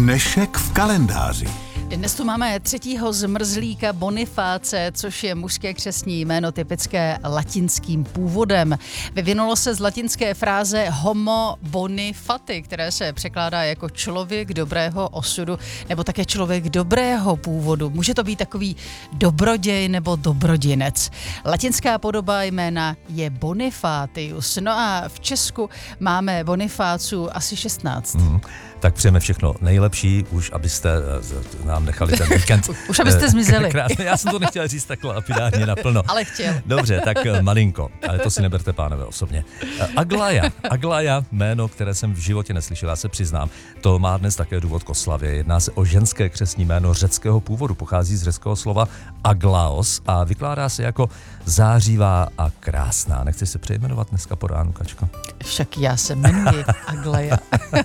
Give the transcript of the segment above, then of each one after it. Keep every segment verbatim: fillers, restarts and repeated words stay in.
Dnešek v kalendáři. Dnes tu máme třetího zmrzlíka Bonifáce, což je mužské křestní jméno typické latinským původem. Vyvinulo se z latinské fráze homo bonifati, které se překládá jako člověk dobrého osudu, nebo také člověk dobrého původu. Může to být takový dobroděj nebo dobrodinec. Latinská podoba jména je Bonifatius. No a v Česku máme Bonifáců asi šestnáct. Mm, tak přejeme všechno nejlepší, už abyste nám nechali ten víkend. Už abyste zmizeli. Krásně, já jsem to nechtěl říct takhle lapidárně naplno. Ale chtěl. Dobře, tak malinko, ale to si neberte, pánové, osobně. Aglaja, Aglaja, jméno, které jsem v životě neslyšel, já se přiznám, to má dnes také důvod k oslavě. Jedná se o ženské křestní jméno řeckého původu, pochází z řeckého slova aglaos a vykládá se jako zářivá a krásná. Nechceš se přejmenovat dneska po ránu, Kačko? Však já se jmenuji Aglaja.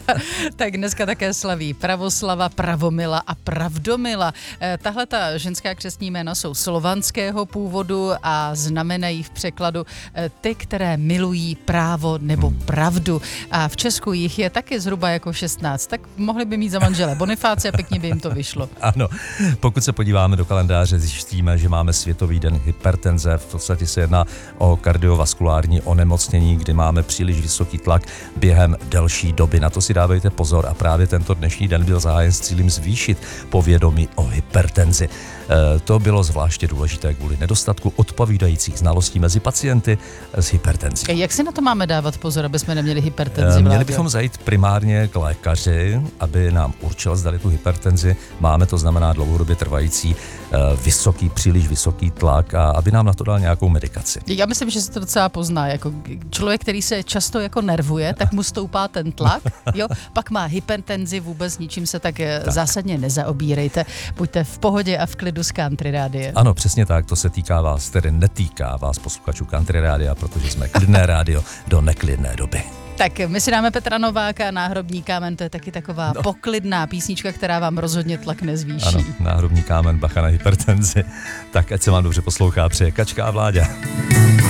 Tak dneska také slaví Pravoslava, Pravomila a Pravdomila. Tahle ta ženská křestní jména jsou slovanského původu a znamenají v překladu ty, které milují právo nebo hmm. pravdu. A v Česku jich je taky zhruba jako šestnáct, tak mohli by mít za manžele Bonifáci a pěkně by jim to vyšlo. Ano, pokud se podíváme do kalendáře, zjistíme, že máme Světový den hypertenze. V podstatě se jedná o kardiovaskulární onemocnění, kdy máme příliš vysoký tlak během delší doby. Na to si dávejte pozor a právě tento dnešní den byl zahájen s cílem zvýšit povědomí o hypertenzi. E, to bylo zvláště důležité kvůli nedostatku odpovídajících znalostí mezi pacienty s hypertenzí. Jak si na to máme dávat pozor, aby jsme neměli hypertenzi? E, měli bychom zajít primárně k lékaři, aby nám určil, zda tu hypertenzi máme, to znamená dlouhodobě trvající e, vysoký, příliš vysoký tlak a aby nám na to dal nějakou medikaci. Já myslím, že se to docela pozná. Jako člověk, který se často jako nervuje, tak mu stoupá ten tlak, jo, pak má hypertenzi, vůbec ničím se tak, tak zásadně nezaobírejte. Buďte v pohodě a v klidu z Country Rádia. Ano, přesně tak, to se týká vás, tedy netýká vás posluchačů Country Rádia, protože jsme klidné rádio do neklidné doby. Tak my si dáme Petra Nováka, Náhrobní kámen, to je taky taková no. poklidná písnička, která vám rozhodně tlak nezvýší. Ano, Náhrobní kámen, bacha na hypertenzi. Tak ať se vám dobře poslouchá, přeje Kačka a Vláďa.